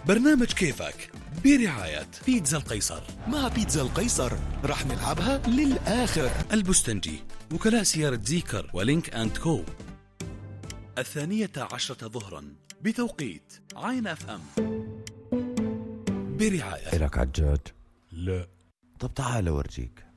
برنامج كيفك برعاية بيتزا القيصر. مع بيتزا القيصر رح نلعبها للآخر. البستنجي، وكلاء سيارة زيكر ولينك أند كو. 12:00 ظهرا بتوقيت عين اف ام برعاية. إلك عجاج؟ لا. طب تعال أورجيك.